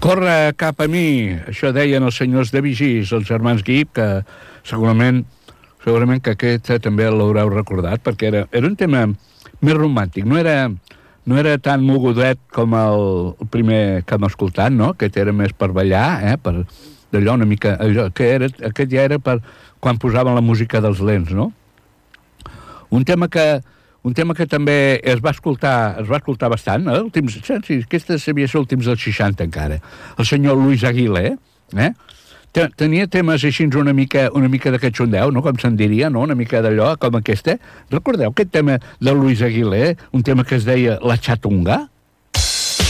Corre cap a mi, això deien els senyors de Vigís, els germans Guip, que segurament que aquest també l'haureu recordat, perquè era un tema més romàntic, no era tan mogudet com el primer que hem escoltat, no? Aquest era més per ballar, per d'allò una mica... Aquest ja era per quan posaven la música dels lents, no? Un tema que també es va escoltar bastant, aquesta devia ser últims dels 60 encara, el senyor Luis Aguilé, tenia temes així una mica de cachondeu, no? Com se'n diria, no? Una mica d'allò, com aquesta. Recordeu aquest tema de Luis Aguilé, un tema que es deia La Chatunga?